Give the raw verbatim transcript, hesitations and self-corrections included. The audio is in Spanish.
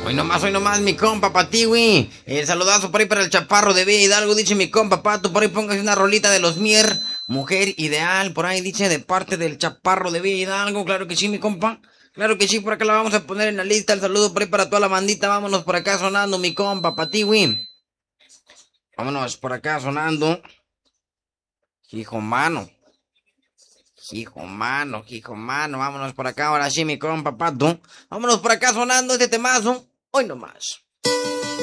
Hoy nomás, hoy nomás, mi compa, pa' ti, güey. El saludazo por ahí para el chaparro de Villa Hidalgo, dice mi compa, pato. Por ahí póngase una rolita de los Mier, mujer ideal. Por ahí dice de parte del chaparro de Villa Hidalgo. Claro que sí, mi compa. Claro que sí, por acá la vamos a poner en la lista. El saludo por ahí para toda la bandita. Vámonos por acá sonando, mi compa, pa' ti, güey. Vámonos por acá sonando. Hijo mano. Hijo mano, hijo mano. Vámonos por acá, ahora sí, mi compa, pato. Vámonos por acá sonando este temazo. Hoy nomás.